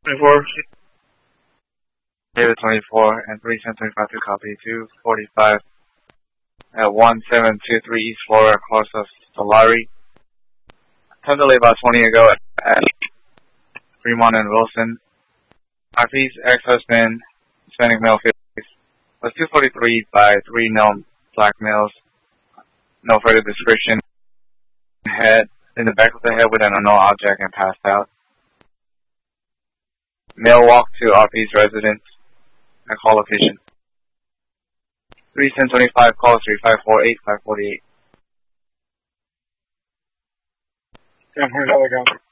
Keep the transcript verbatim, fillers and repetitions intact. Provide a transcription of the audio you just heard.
twenty-four. David twenty-four and three ten twenty-five to copy. two forty-five at one seven two three East Florida, across of Solari. Time delay about twenty ago at Fremont and Wilson. R P's ex-husband, Hispanic male face, was two forty-three by three known black males. No further description. Head in the back of the head with an unknown object and passed out. Male walked to R P's residence and call location. three ten twenty-five, call three five four eight five four eight. ten forty-five,